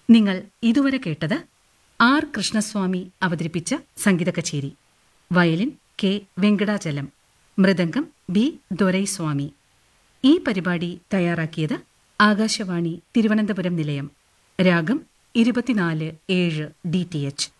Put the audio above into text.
നിങ്ങൾ ഇതുവരെ കേട്ടത് ആർ കൃഷ്ണസ്വാമി അവതരിപ്പിച്ച സംഗീത കച്ചേരി. Violin K Venkatachalam, mridangam B Doraiswamy. ഈ പരിപാടി തയ്യാറാക്കിയത് ആകാശവാണി തിരുവനന്തപുരം നിലയം. രാഗം 24/7 DTH.